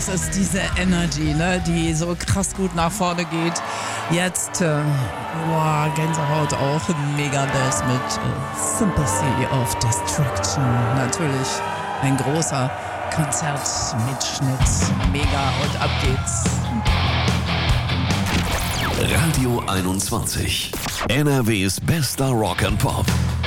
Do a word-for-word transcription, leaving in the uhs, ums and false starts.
das ist diese Energy, ne, die so krass gut nach vorne geht. Jetzt, äh, boah, Gänsehaut auch, Megadeth mit äh, Sympathy of Destruction. Natürlich ein großer Konzertmitschnitt. Mega und ab geht's. Radio einundzwanzig. N R Ws bester Rock and Pop.